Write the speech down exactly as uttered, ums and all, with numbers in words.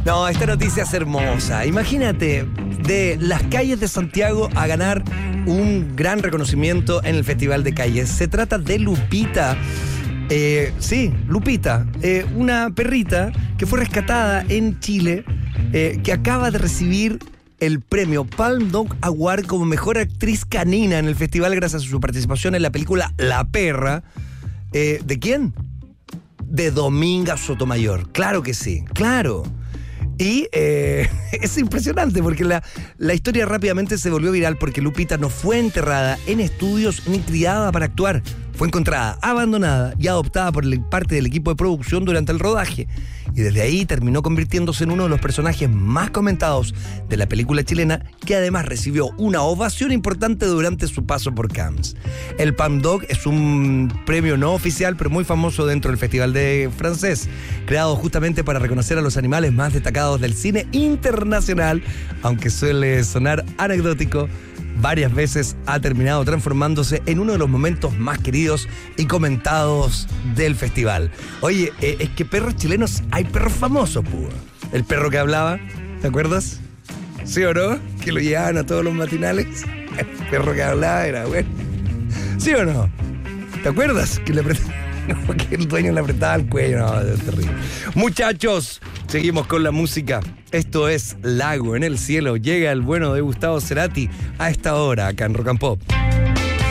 No, esta noticia es hermosa. Imagínate, de las calles de Santiago a ganar un gran reconocimiento en el Festival de Calles. Se trata de Lupita. Eh, sí, Lupita, eh, una perrita que fue rescatada en Chile, eh, que acaba de recibir el premio Palm Dog Award como mejor actriz canina en el festival gracias a su participación en la película La Perra. Eh, ¿De quién? De Dominga Sotomayor. Claro que sí, claro. Y eh, es impresionante porque la, la historia rápidamente se volvió viral porque Lupita no fue enterrada en estudios ni criada para actuar. Fue encontrada abandonada y adoptada por parte del equipo de producción durante el rodaje. Y desde ahí terminó convirtiéndose en uno de los personajes más comentados de la película chilena, que además recibió una ovación importante durante su paso por Cannes. El Palm Dog es un premio no oficial, pero muy famoso dentro del Festival de Francés, creado justamente para reconocer a los animales más destacados del cine internacional, aunque suele sonar anecdótico. Varias veces ha terminado transformándose en uno de los momentos más queridos y comentados del festival. Oye, eh, es que perros chilenos, hay perros famosos, púa. El perro que hablaba, ¿te acuerdas? ¿Sí o no? Que lo llevaban a todos los matinales. El perro que hablaba era bueno. ¿Sí o no? ¿Te acuerdas? Que le apretaba, que el dueño le apretaba el cuello. No, es terrible. Muchachos, seguimos con la música. Esto es Lago en el Cielo. Llega el bueno de Gustavo Cerati a esta hora acá en Rock and Pop.